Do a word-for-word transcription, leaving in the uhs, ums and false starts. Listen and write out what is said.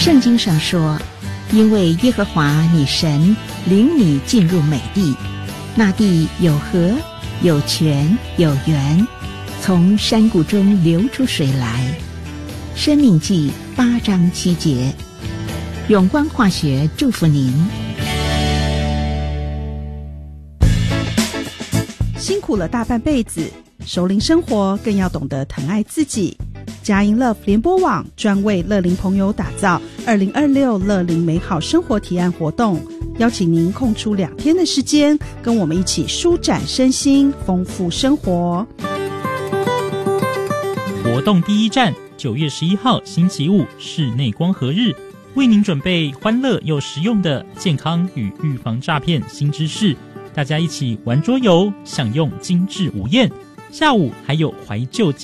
圣经上说，因为耶和华你神领你进入美地，那地有河有泉有源，从山谷中流出水来。申命记八章七节。永光化学祝福您。 辛苦了大半辈子，熟龄生活更要懂得疼爱自己。佳音 Love 联播网专为乐龄朋友打造二零二六乐龄美好生活提案活动，邀请您空出两天的时间，跟我们一起舒展身心，丰富生活。 活动第一站，九月十一号星期五室内光合日，为您准备欢乐又实用的健康与预防诈骗新知识，大家一起玩桌游，享用精致午宴。下午还有怀旧